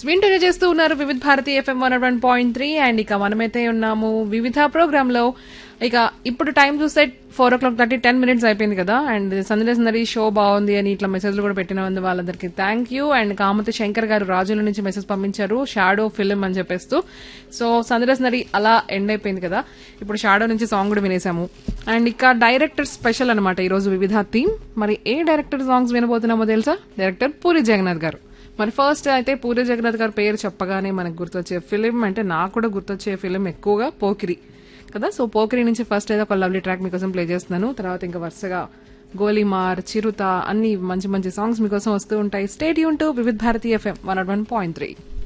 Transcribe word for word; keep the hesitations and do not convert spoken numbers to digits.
వింటూనే చేస్తూ ఉన్నారు వివిధ Bharati FM one one point three and ఇక మనమైతే ఉన్నాము వివిధ ప్రోగ్రామ్ లో. ఇక ఇప్పుడు టైం చూస్తే ఫోర్ ఓ క్లాక్ థర్టీ టెన్ మినిట్స్ అయిపోయింది కదా. అండ్ సందడి సందడి షో బాగుంది అని ఇట్లా మెసేజ్లు కూడా పెట్టిన వాళ్ళందరికీ thank you. And Kamathi Shankar గారు రాజుల నుంచి మెసేజ్ పంపించారు షాడో ఫిల్మ్ అని చెప్పేస్తూ. సో సందడి సందడి అలా ఎండ్ అయిపోయింది కదా. ఇప్పుడు షాడో నుంచి సాంగ్ కూడా వినేసాము. అండ్ ఇక డైరెక్టర్ స్పెషల్ అనమాట ఈ రోజు వివిధ థీమ్. మరి ఏ డైరెక్టర్ సాంగ్స్ వినబోతున్నామో తెలుసా? డైరెక్టర్ పూరి జగన్నాథ్ గారు. మరి ఫస్ట్ అయితే పూరి జగన్నాథ్ గారి పేరు చెప్పగానే మనకు గుర్తొచ్చే ఫిలిం అంటే నాకు కూడా గుర్తొచ్చే ఫిలిం ఎక్కువగా పోకిరి కదా. సో పోకిరి నుంచి ఫస్ట్ అయితే ఒక లవ్లీ ట్రాక్ మీకోసం ప్లే చేస్తున్నాను. తర్వాత ఇంకా వరుసగా గోలీమార్, చిరుత అన్ని మంచి మంచి సాంగ్స్ మీకోసం వస్తూ ఉంటాయి. స్టే ట్యూన్ టు వివిధ Bharati FM one one point three.